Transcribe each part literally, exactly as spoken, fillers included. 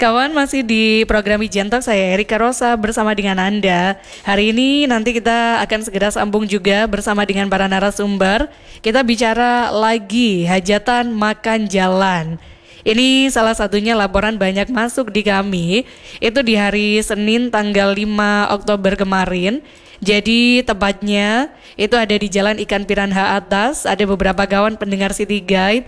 Kawan, masih di program Ijen Talk, saya Erika Rosa bersama dengan Anda. Hari ini nanti kita akan segera sambung juga bersama dengan para narasumber. Kita bicara lagi hajatan makan jalan. Ini salah satunya laporan banyak masuk di kami. Itu di hari Senin tanggal lima Oktober kemarin. Jadi tepatnya itu ada di Jalan Ikan Piranha Atas. Ada beberapa kawan pendengar City Guide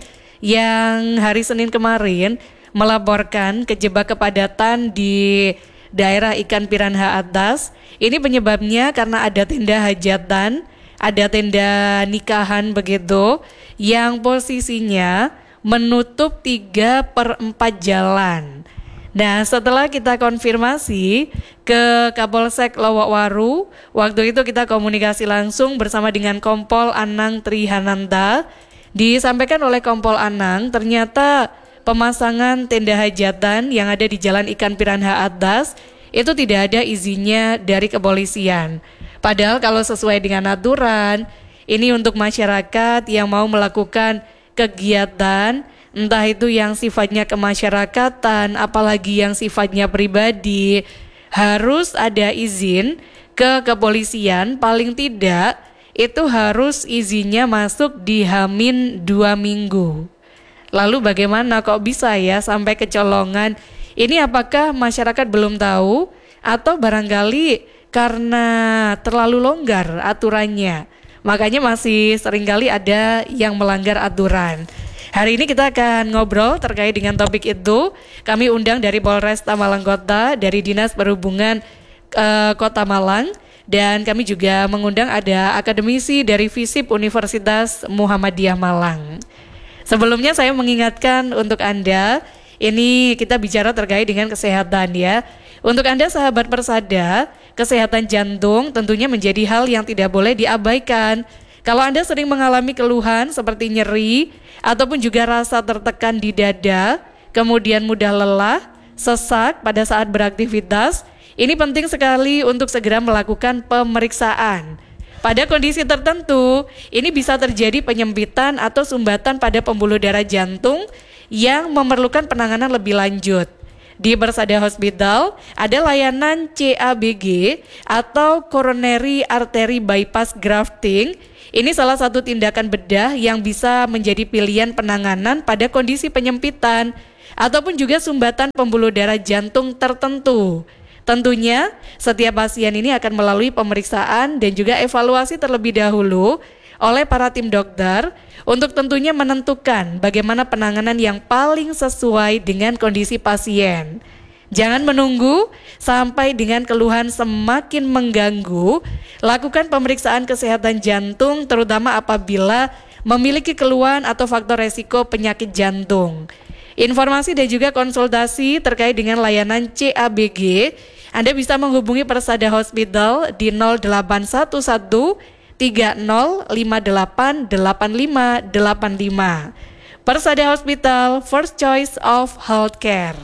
yang hari Senin kemarin melaporkan kejebak kepadatan di daerah Ikan Piranha Atas. Ini penyebabnya karena ada tenda hajatan, ada tenda nikahan begitu, yang posisinya menutup tiga per empat jalan. Nah, setelah kita konfirmasi ke Kapolsek Lowokwaru, waktu itu kita komunikasi langsung bersama dengan Kompol Anang Trihananta. Disampaikan oleh Kompol Anang, ternyata pemasangan tenda hajatan yang ada di Jalan Ikan Piranha Atas itu tidak ada izinnya dari kepolisian. Padahal kalau sesuai dengan aturan, ini untuk masyarakat yang mau melakukan kegiatan, entah itu yang sifatnya kemasyarakatan, apalagi yang sifatnya pribadi, harus ada izin ke kepolisian. Paling tidak itu harus izinnya masuk di Hamin dua minggu. Lalu bagaimana kok bisa ya sampai kecolongan? Ini apakah masyarakat belum tahu atau barangkali karena terlalu longgar aturannya? Makanya masih seringkali ada yang melanggar aturan. Hari ini kita akan ngobrol terkait dengan topik itu. Kami undang dari Polresta Malang Kota, dari Dinas Perhubungan uh, Kota Malang, dan kami juga mengundang ada akademisi dari FISIP Universitas Muhammadiyah Malang. Sebelumnya saya mengingatkan untuk Anda, ini kita bicara terkait dengan kesehatan ya. Untuk Anda sahabat Persada, kesehatan jantung tentunya menjadi hal yang tidak boleh diabaikan. Kalau Anda sering mengalami keluhan seperti nyeri ataupun juga rasa tertekan di dada, kemudian mudah lelah, sesak pada saat beraktivitas, ini penting sekali untuk segera melakukan pemeriksaan. Pada kondisi tertentu, ini bisa terjadi penyempitan atau sumbatan pada pembuluh darah jantung yang memerlukan penanganan lebih lanjut. Di Persada Hospital ada layanan C A B G atau Coronary Artery Bypass Grafting. Ini salah satu tindakan bedah yang bisa menjadi pilihan penanganan pada kondisi penyempitan ataupun juga sumbatan pembuluh darah jantung tertentu. Tentunya setiap pasien ini akan melalui pemeriksaan dan juga evaluasi terlebih dahulu oleh para tim dokter untuk tentunya menentukan bagaimana penanganan yang paling sesuai dengan kondisi pasien. Jangan menunggu sampai dengan keluhan semakin mengganggu, lakukan pemeriksaan kesehatan jantung terutama apabila memiliki keluhan atau faktor resiko penyakit jantung. Informasi dan juga konsultasi terkait dengan layanan C A B G, Anda bisa menghubungi Persada Hospital di nol delapan satu satu tiga nol lima delapan delapan lima delapan lima. Persada Hospital, first choice of healthcare.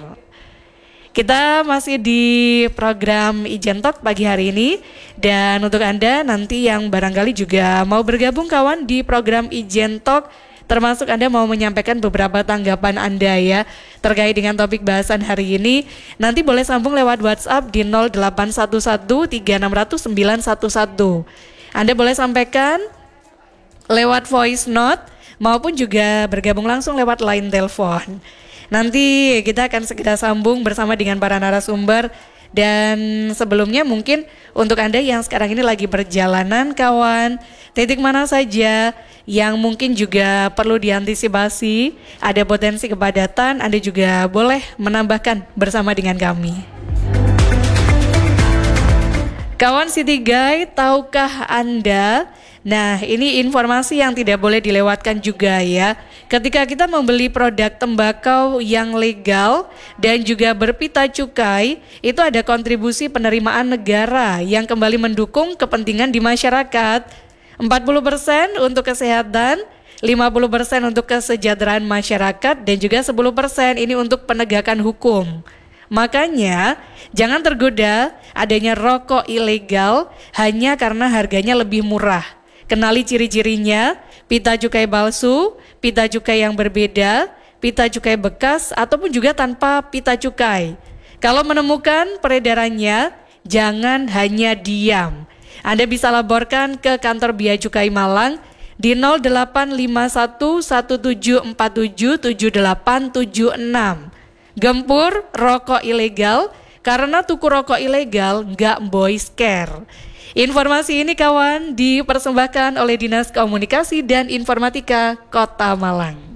Kita masih di program Ijen Talk pagi hari ini, dan untuk Anda nanti yang barangkali juga mau bergabung kawan di program Ijen Talk, termasuk Anda mau menyampaikan beberapa tanggapan Anda ya terkait dengan topik bahasan hari ini, nanti boleh sambung lewat WhatsApp di nol delapan satu satu tiga enam nol nol sembilan satu satu. Anda boleh sampaikan lewat voice note maupun juga bergabung langsung lewat line telepon. Nanti kita akan segera sambung bersama dengan para narasumber. Dan sebelumnya mungkin untuk Anda yang sekarang ini lagi perjalanan kawan, titik mana saja yang mungkin juga perlu diantisipasi, ada potensi kepadatan, Anda juga boleh menambahkan bersama dengan kami. Kawan City Guide, tahukah Anda? Nah, ini informasi yang tidak boleh dilewatkan juga ya. Ketika kita membeli produk tembakau yang legal dan juga berpita cukai, itu ada kontribusi penerimaan negara yang kembali mendukung kepentingan di masyarakat. empat puluh persen untuk kesehatan, lima puluh persen untuk kesejahteraan masyarakat, dan juga sepuluh persen ini untuk penegakan hukum. Makanya jangan tergoda adanya rokok ilegal hanya karena harganya lebih murah. Kenali ciri-cirinya, pita cukai palsu, pita cukai yang berbeda, pita cukai bekas ataupun juga tanpa pita cukai. Kalau menemukan peredarannya, jangan hanya diam. Anda bisa laporkan ke kantor Bea Cukai Malang di nol delapan lima satu satu tujuh empat tujuh tujuh delapan tujuh enam. Gempur rokok ilegal, karena tuku rokok ilegal nggak boy scare. Informasi ini kawan dipersembahkan oleh Dinas Komunikasi dan Informatika Kota Malang.